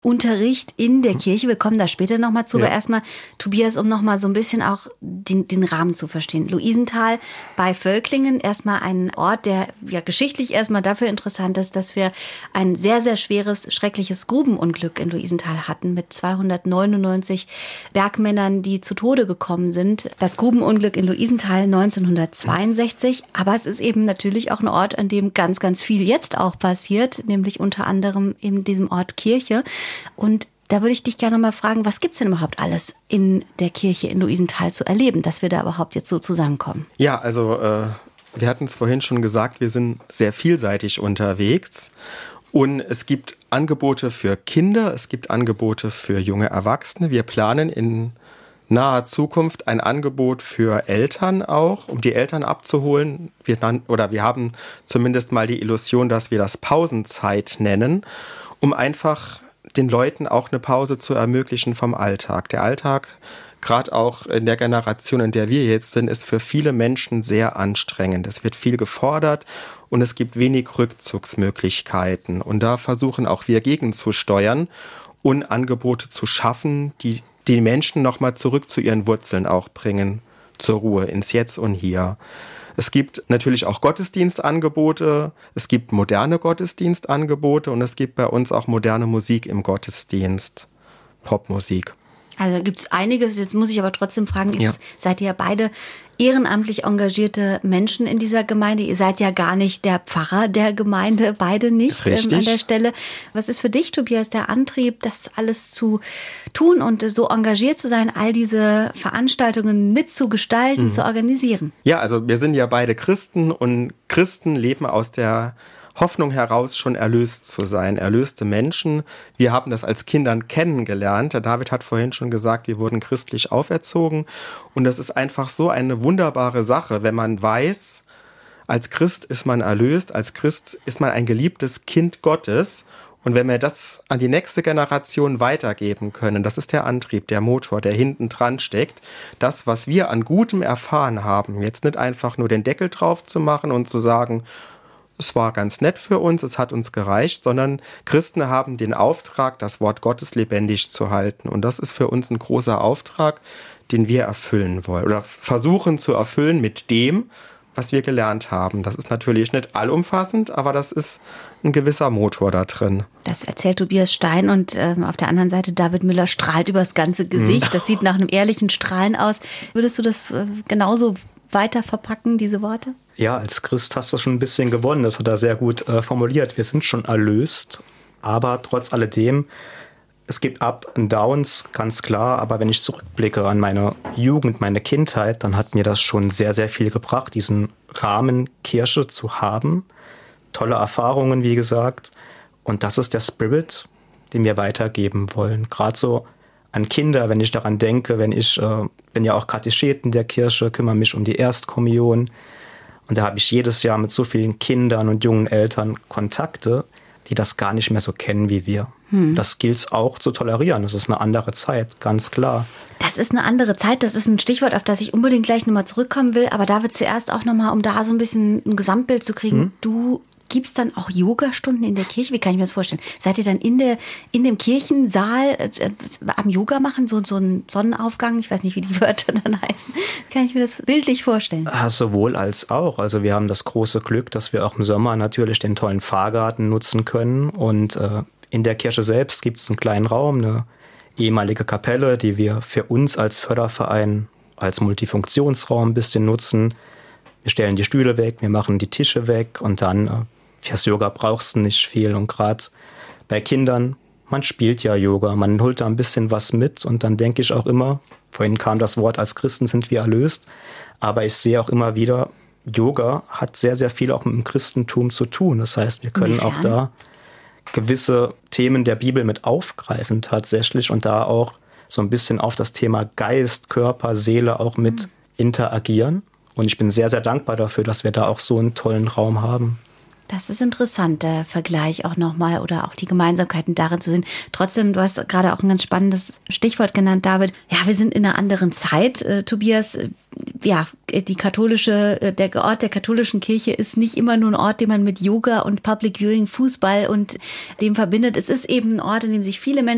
Unterricht in der Kirche. Wir kommen da später nochmal zu, aber erstmal, Tobias, um nochmal so ein bisschen auch den Rahmen zu verstehen. Luisenthal bei Völklingen, erstmal ein Ort, der ja geschichtlich erstmal dafür interessant ist, dass wir ein sehr, sehr schweres, schreckliches Grubenunglück in Luisenthal hatten mit 299 Bergmännern, die zu Tode gekommen sind. Das Grubenunglück in Luisenthal 1962, aber es ist eben natürlich auch ein Ort, an dem ganz, ganz viel jetzt auch passiert, nämlich unter anderem in diesem Ort Kirche. Und da würde ich dich gerne mal fragen, was gibt's denn überhaupt alles in der Kirche in Luisenthal zu erleben, dass wir da überhaupt jetzt so zusammenkommen? Ja, also wir hatten es vorhin schon gesagt, wir sind sehr vielseitig unterwegs und es gibt Angebote für Kinder, es gibt Angebote für junge Erwachsene. Wir planen in naher Zukunft ein Angebot für Eltern auch, um die Eltern abzuholen. Wir haben zumindest mal die Illusion, dass wir das Pausenzeit nennen, um einfach den Leuten auch eine Pause zu ermöglichen vom Alltag. Der Alltag, gerade auch in der Generation, in der wir jetzt sind, ist für viele Menschen sehr anstrengend. Es wird viel gefordert und es gibt wenig Rückzugsmöglichkeiten. Und da versuchen auch wir gegenzusteuern und Angebote zu schaffen, die die Menschen nochmal zurück zu ihren Wurzeln auch bringen, zur Ruhe, ins Jetzt und Hier. Es gibt natürlich auch Gottesdienstangebote, es gibt moderne Gottesdienstangebote und es gibt bei uns auch moderne Musik im Gottesdienst, Popmusik. Also gibt es einiges, jetzt muss ich aber trotzdem fragen, jetzt seid ihr ja beide ehrenamtlich engagierte Menschen in dieser Gemeinde. Ihr seid ja gar nicht der Pfarrer der Gemeinde, beide nicht an der Stelle. Was ist für dich, Tobias, der Antrieb, das alles zu tun und so engagiert zu sein, all diese Veranstaltungen mitzugestalten, zu organisieren? Ja, also wir sind ja beide Christen und Christen leben aus der Hoffnung heraus, schon erlöst zu sein, erlöste Menschen. Wir haben das als Kindern kennengelernt. Der David hat vorhin schon gesagt, wir wurden christlich auferzogen. Und das ist einfach so eine wunderbare Sache, wenn man weiß, als Christ ist man erlöst, als Christ ist man ein geliebtes Kind Gottes. Und wenn wir das an die nächste Generation weitergeben können, das ist der Antrieb, der Motor, der hinten dran steckt, das, was wir an Gutem erfahren haben, jetzt nicht einfach nur den Deckel drauf zu machen und zu sagen, es war ganz nett für uns, es hat uns gereicht, sondern Christen haben den Auftrag, das Wort Gottes lebendig zu halten. Und das ist für uns ein großer Auftrag, den wir erfüllen wollen oder versuchen zu erfüllen mit dem, was wir gelernt haben. Das ist natürlich nicht allumfassend, aber das ist ein gewisser Motor da drin. Das erzählt Tobias Stein und auf der anderen Seite David Müller strahlt übers ganze Gesicht. Das sieht nach einem ehrlichen Strahlen aus. Würdest du das genauso weiter verpacken, diese Worte? Ja, als Christ hast du schon ein bisschen gewonnen. Das hat er sehr gut formuliert. Wir sind schon erlöst, aber trotz alledem, es gibt Up und Downs, ganz klar. Aber wenn ich zurückblicke an meine Jugend, meine Kindheit, dann hat mir das schon sehr, sehr viel gebracht, diesen Rahmen Kirche zu haben. Tolle Erfahrungen, wie gesagt. Und das ist der Spirit, den wir weitergeben wollen. Gerade so an Kinder, wenn ich daran denke, bin ja auch Katecheten der Kirche, kümmere mich um die Erstkommunion. Und da habe ich jedes Jahr mit so vielen Kindern und jungen Eltern Kontakte, die das gar nicht mehr so kennen wie wir. Das gilt es auch zu tolerieren. Das ist eine andere Zeit, ganz klar. Das ist eine andere Zeit. Das ist ein Stichwort, auf das ich unbedingt gleich nochmal zurückkommen will. Aber David, zuerst auch nochmal, um da so ein bisschen ein Gesamtbild zu kriegen. Du gibst dann auch Yogastunden in der Kirche? Wie kann ich mir das vorstellen? Seid ihr dann in dem Kirchensaal am Yoga machen? So ein Sonnenaufgang? Ich weiß nicht, wie die Wörter dann heißen. Kann ich mir das bildlich vorstellen? Sowohl als auch. Also wir haben das große Glück, dass wir auch im Sommer natürlich den tollen Fahrgarten nutzen können. Und in der Kirche selbst gibt es einen kleinen Raum, eine ehemalige Kapelle, die wir für uns als Förderverein als Multifunktionsraum ein bisschen nutzen. Wir stellen die Stühle weg, wir machen die Tische weg und dann fürs Yoga brauchst du nicht viel. Und gerade bei Kindern, man spielt ja Yoga, man holt da ein bisschen was mit. Und dann denke ich auch immer, vorhin kam das Wort, als Christen sind wir erlöst. Aber ich sehe auch immer wieder, Yoga hat sehr, sehr viel auch mit dem Christentum zu tun. Das heißt, wir können auch da gewisse Themen der Bibel mit aufgreifen tatsächlich und da auch so ein bisschen auf das Thema Geist, Körper, Seele auch mit interagieren. Und ich bin sehr, sehr dankbar dafür, dass wir da auch so einen tollen Raum haben. Das ist interessant, der Vergleich auch nochmal oder auch die Gemeinsamkeiten darin zu sehen. Trotzdem, du hast gerade auch ein ganz spannendes Stichwort genannt, David. Ja, wir sind in einer anderen Zeit, Tobias. Ja, der Ort der katholischen Kirche ist nicht immer nur ein Ort, den man mit Yoga und Public Viewing, Fußball und dem verbindet. Es ist eben ein Ort, in dem sich viele Menschen